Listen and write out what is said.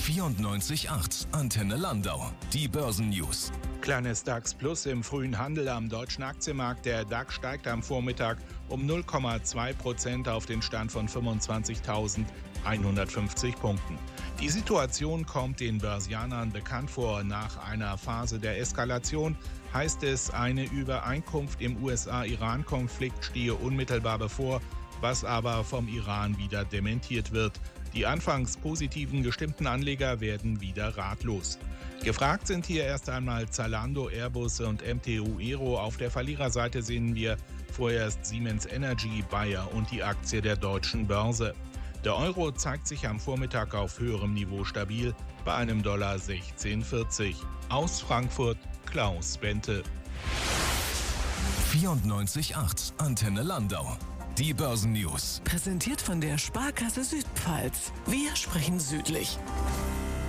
94.8 Antenne Landau. Die Börsennews. Kleines DAX Plus im frühen Handel am deutschen Aktienmarkt. Der DAX steigt am Vormittag um 0,2% auf den Stand von 25.150 Punkten. Die Situation kommt den Börsianern bekannt vor. Nach einer Phase der Eskalation heißt es, eine Übereinkunft im USA-Iran-Konflikt stehe unmittelbar bevor, was aber vom Iran wieder dementiert wird. Die anfangs positiven gestimmten Anleger werden wieder ratlos. Gefragt sind hier erst einmal Zalando, Airbus und MTU Aero. Auf der Verliererseite sehen wir vorerst Siemens Energy, Bayer und die Aktie der Deutschen Börse. Der Euro zeigt sich am Vormittag auf höherem Niveau stabil bei einem Dollar 16,40. Aus Frankfurt Klaus Bente. 94.8 Antenne Landau. Die Börsennews. Präsentiert von der Sparkasse Südpfalz. Wir sprechen südlich.